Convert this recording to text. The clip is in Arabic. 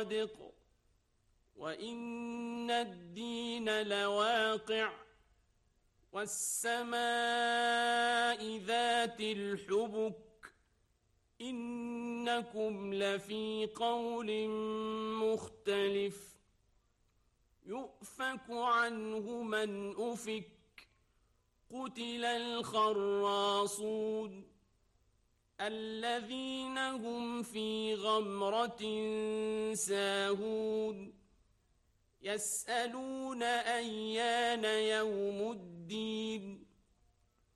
صادق وإن الدين لواقع والسماء ذات الحبك إنكم لفي قول مختلف يؤفك عنه من أفك قتل الخراصون الذين هم في غمرة ساهون يسألون أيان يوم الدين